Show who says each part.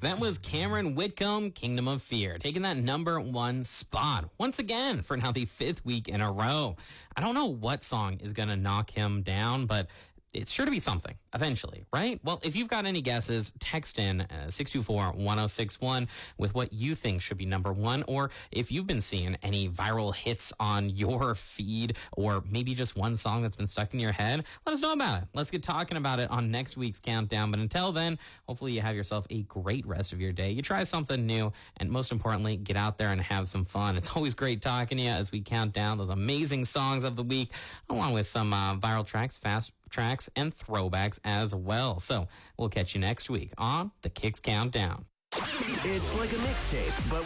Speaker 1: That was Cameron Whitcomb, Kingdom of Fear, taking that number 1 spot once again for now the 5th week in a row. I don't know what song is going to knock him down, but it's sure to be something eventually, right? Well, if you've got any guesses, text in 624-1061 with what you think should be number 1, or if you've been seeing any viral hits on your feed, or maybe just one song that's been stuck in your head, let us know about it. Let's get talking about it on next week's Countdown. But until then, hopefully you have yourself a great rest of your day. You try something new, and most importantly, get out there and have some fun. It's always great talking to you as we count down those amazing songs of the week, along with some viral tracks, fast tracks, and throwbacks as well. So we'll catch you next week on the Kicks Countdown.
Speaker 2: It's like a mixtape, but